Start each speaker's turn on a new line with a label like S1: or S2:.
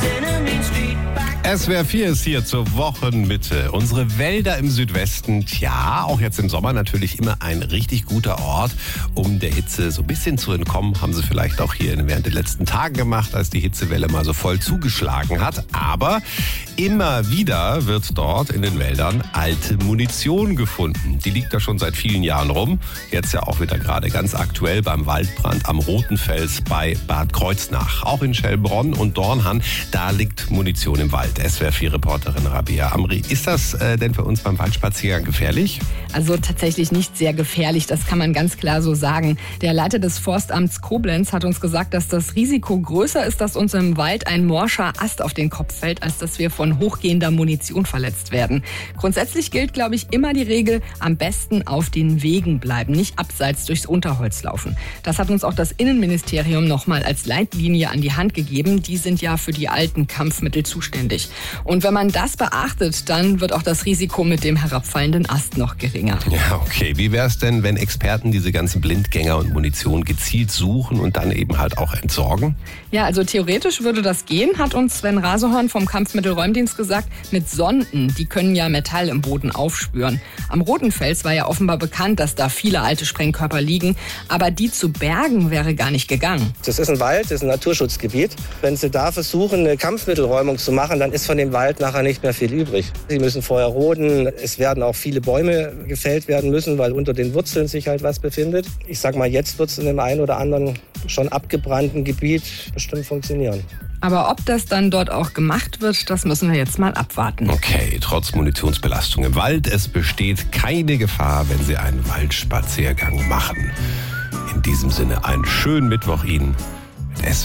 S1: SWR 4 ist hier zur Wochenmitte. Unsere Wälder im Südwesten, tja, auch jetzt im Sommer natürlich immer ein richtig guter Ort, um der Hitze so ein bisschen zu entkommen. Haben sie vielleicht auch hier während der letzten Tagen gemacht, als die Hitzewelle mal so voll zugeschlagen hat. Aber immer wieder wird dort in den Wäldern alte Munition gefunden. Die liegt da schon seit vielen Jahren rum. Jetzt ja auch wieder gerade ganz aktuell beim Waldbrand am Rotenfels bei Bad Kreuznach. Auch in Schellbronn und Dornhan, da liegt Munition im Wald. SWR4-Reporterin Rabea Amri. Ist das denn für uns beim Waldspaziergang gefährlich?
S2: Also tatsächlich nicht sehr gefährlich, das kann man ganz klar so sagen. Der Leiter des Forstamts Koblenz hat uns gesagt, dass das Risiko größer ist, dass uns im Wald ein morscher Ast auf den Kopf fällt, als dass wir von hochgehender Munition verletzt werden. Grundsätzlich gilt, glaube ich, immer die Regel, am besten auf den Wegen bleiben, nicht abseits durchs Unterholz laufen. Das hat uns auch das Innenministerium nochmal als Leitlinie an die Hand gegeben. Die sind ja für die alten Kampfmittel zuständig. Und wenn man das beachtet, dann wird auch das Risiko mit dem herabfallenden Ast noch geringer.
S1: Ja, okay. Wie wäre es denn, wenn Experten diese ganzen Blindgänger und Munition gezielt suchen und dann eben halt auch entsorgen?
S2: Ja, also theoretisch würde das gehen, hat uns Sven Rasehorn vom Kampfmittelräumdienst gesagt, mit Sonden. Die können ja Metall im Boden aufspüren. Am Rotenfels war ja offenbar bekannt, dass da viele alte Sprengkörper liegen. Aber die zu bergen wäre gar nicht gegangen.
S3: Das ist ein Wald, das ist ein Naturschutzgebiet. Wenn Sie da versuchen, eine Kampfmittelräumung zu machen, dann ist von dem Wald nachher nicht mehr viel übrig. Sie müssen vorher roden. Es werden auch viele Bäume gefällt werden müssen, weil unter den Wurzeln sich halt was befindet. Ich sag mal, jetzt wird es in dem einen oder anderen schon abgebrannten Gebiet bestimmt funktionieren.
S2: Aber ob das dann dort auch gemacht wird, das müssen wir jetzt mal abwarten.
S1: Okay, trotz Munitionsbelastung im Wald, es besteht keine Gefahr, wenn Sie einen Waldspaziergang machen. In diesem Sinne einen schönen Mittwoch Ihnen mit SWR.